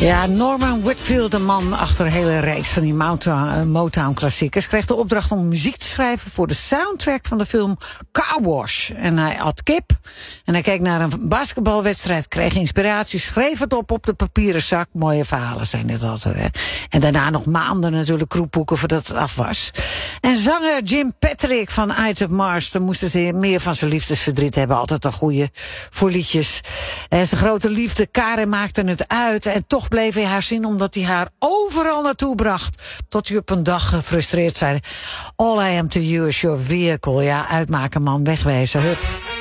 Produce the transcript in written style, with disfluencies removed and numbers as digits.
Ja, Norman Whitfield, de man achter een hele reeks van die Motown-klassiekers, kreeg de opdracht om muziek te schrijven voor de soundtrack van de film Car Wash. En hij at kip en hij keek naar een basketbalwedstrijd, kreeg inspiratie, schreef het op de papieren zak. Mooie verhalen zijn dit altijd, hè. En daarna nog maanden natuurlijk kroephoeken voordat het af was. En zanger Jim Patrick van Ides of Mars, dan moest het meer van zijn liefdesverdriet hebben. Altijd een goeie voor liedjes. En zijn grote liefde Karen maakte het uit en toch bleef hij haar zien omdat hij haar overal naartoe bracht. Tot hij op een dag gefrustreerd zei: All I am to you is your vehicle. Ja, uitmaken man, wegwezen, hup.